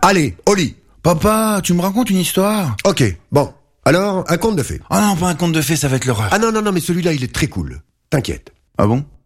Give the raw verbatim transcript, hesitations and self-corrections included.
Allez, au lit. Papa, tu me racontes une histoire? Ok, bon. Alors, un conte de fées. Ah non, pas un conte de fées, ça va être l'horreur. Ah non, non, non, mais celui-là, il est très cool. T'inquiète. Ah bon?